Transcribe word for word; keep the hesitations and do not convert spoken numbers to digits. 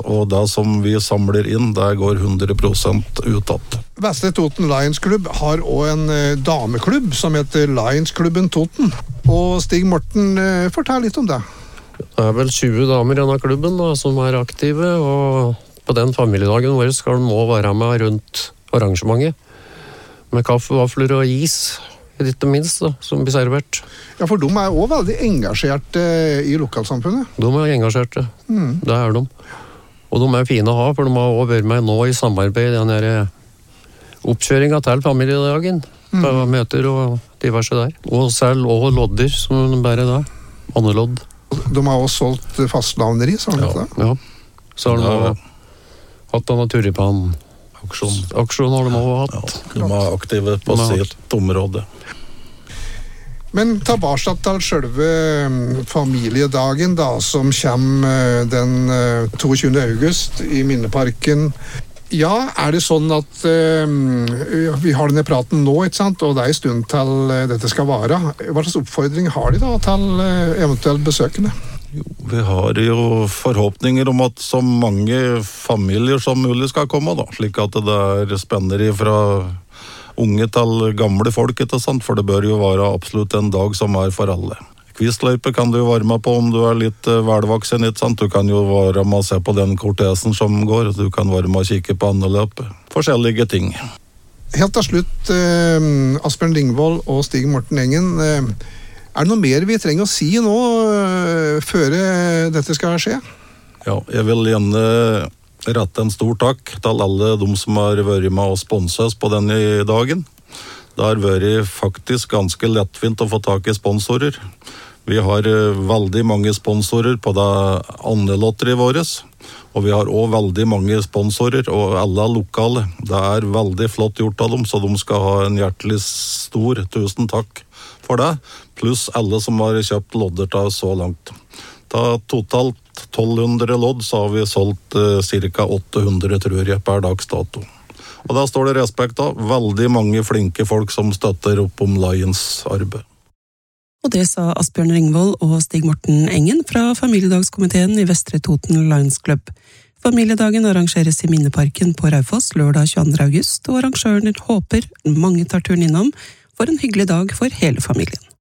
og det som vi samler inn, det går hundre prosent utad. Vestre Toten Lions Club har også en eh, dameklubb som heter Lionsklubben Toten. Og Stig Morten, eh, fortell litt om det. Det er vel tjue damer i denne klubben da, som er aktive, og på den familiedagen vår skal de må være med rundt arrangementet. Med kaffe, vafler og is, ikke minst, da, som blir servert. Ja, for de er også veldig engasjerte i lokalsamfunnet. De er engasjerte, mm. det er de. Og de er fine å ha, for de har også vært med nå i samarbeid, den der oppkjøringen til familiedagen, mm. på møter og diverse der. Og selv også lodder, som de bærer da, annelodd. De har også solgt fastnavneri, sa han ja, ja. Så har de ja. hatt denne turipan. Aksjon. Aksjon har de også hatt. Ja, de er aktive på sitt område. Men tilbake til selve familiedagen da, som kommer den toogtyvende august i Minneparken. Ja, er det sånn at uh, vi har denne praten nå, ikke sant? Og det er en stund til uh, dette skal vare. Hva slags oppfordring har de da til uh, eventuelt besøkende? Jo, vi har jo forhåpninger om at så mange familier som mulig skal komme, da, slik at det er spennende fra unge til gamle folk, ikke sant? For det bør jo være absolutt en dag som er for alle. Kvistløype kan du jo være med på om du er litt uh, velvoksen, ikke sant? Du kan jo være med å se på den kortesen som går, du kan være med å kikke på andre løp. Forskjellige ting. Helt til slutt, uh, Asbjørn Lingvold og Stig Morten Engen, uh, er det noe mer vi trenger å si nå uh, før dette skal skje? Ja, jeg vil gjerne rette en stor takk til alle de som har vært med å sponse oss på denne dagen. Det har vært faktisk ganske lettfint å få tak i sponsorer. Vi har veldig mange sponsorer på det andelotteriet vårt, og vi har også veldig mange sponsorer, og alle er lokale. Det er veldig flott gjort av dem, så de skal ha en hjertelig stor tusen takk for det, pluss alle som har kjøpt lodder til så langt. Da totalt tolv hundre lodd, så har vi solgt eh, ca. åtte hundre, tror jeg, per dags dato. Og da står det respekt av veldig mange flinke folk som støtter opp om Lions arbeid. Og det sa Asbjørn Ringvold og Stig Morten Engen fra familiedagskomiteen i Vestre Toten Lions Club. Familiedagen arrangeres i Minneparken på Raufoss lørdag tjueandre august, og arrangøren håper mange tar turen innom for en hyggelig dag for hele familien.